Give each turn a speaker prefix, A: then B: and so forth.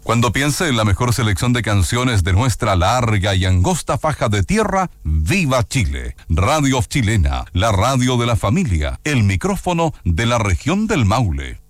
A: Cuando piense en la mejor selección de canciones de nuestra larga y angosta faja de tierra, ¡viva Chile! Radio Chilena, la radio de la familia, el micrófono de la región del Maule.